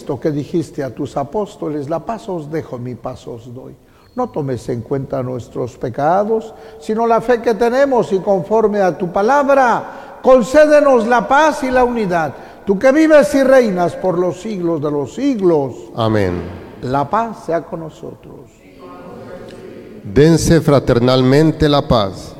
Cristo, que dijiste a tus apóstoles: la paz os dejo, mi paz os doy. No tomes en cuenta nuestros pecados, sino la fe que tenemos, y conforme a tu palabra, concédenos la paz y la unidad. Tú que vives y reinas por los siglos de los siglos. Amén. La paz sea con nosotros. Dense fraternalmente la paz.